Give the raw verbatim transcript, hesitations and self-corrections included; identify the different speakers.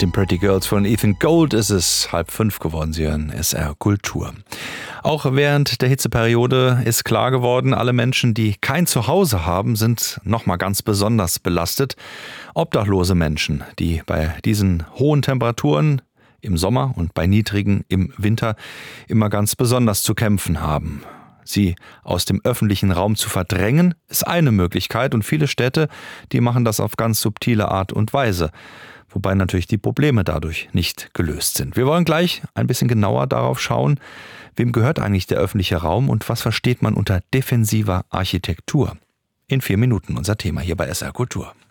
Speaker 1: den Pretty Girls von Ethan Gold ist es halb fünf geworden. Sie hören S R Kultur. Auch während der Hitzeperiode ist klar geworden, alle Menschen, die kein Zuhause haben, sind nochmal ganz besonders belastet. Obdachlose Menschen, die bei diesen hohen Temperaturen im Sommer und bei niedrigen im Winter immer ganz besonders zu kämpfen haben. Sie aus dem öffentlichen Raum zu verdrängen, ist eine Möglichkeit und viele Städte, die machen das auf ganz subtile Art und Weise, wobei natürlich die Probleme dadurch nicht gelöst sind. Wir wollen gleich ein bisschen genauer darauf schauen, wem gehört eigentlich der öffentliche Raum und was versteht man unter defensiver Architektur. In vier Minuten unser Thema hier bei S R Kultur.